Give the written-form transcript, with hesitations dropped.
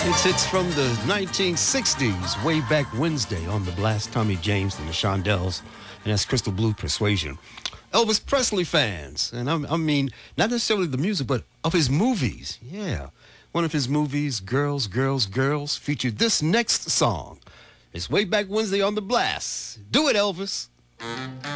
It's from the 1960s, way back Wednesday on the Blast. Tommy James and the Shondells, and that's Crystal Blue Persuasion. Elvis Presley fans, and I mean, not necessarily the music, but of his movies. Yeah. One of his movies, Girls, Girls, Girls, featured this next song. It's way back Wednesday on the Blast. Do it, Elvis.